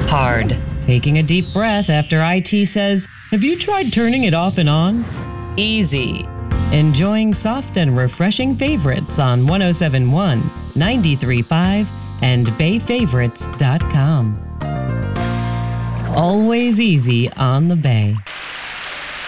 Hard. Taking a deep breath after IT says, "Have you tried turning it off and on?" Easy. Enjoying soft and refreshing favorites on 1071, 93.5, and bayfavorites.com. Always easy on the Bay.